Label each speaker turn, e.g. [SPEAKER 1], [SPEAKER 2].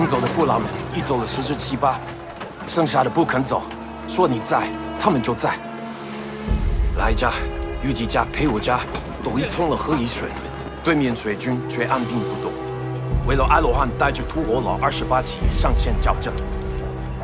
[SPEAKER 1] 走的父老们已走了17、18，剩下的不肯走，说你在，他们就在。来家、虞姬家、裴武家都已通了河以水，对面水军却按兵不动。为了艾罗汉带着吐火佬28骑上前叫阵。